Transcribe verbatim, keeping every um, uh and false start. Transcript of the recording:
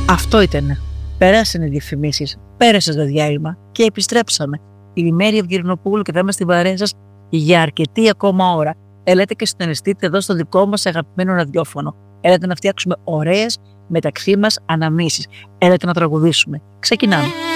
Αυτό ήτανε. Πέρασαν οι διαφημίσεις, πέρασε το διάλειμμα και επιστρέψαμε. Η Μέρη Ευγυρνοπούλου και θα είμαστε στην παρέα σας για αρκετή ακόμα ώρα. Έλατε και συντονιστείτε εδώ στο δικό μας αγαπημένο ραδιόφωνο. Έλατε να φτιάξουμε ωραίες μεταξύ μας αναμνήσεις. Έλατε να τραγουδήσουμε. Ξεκινάμε.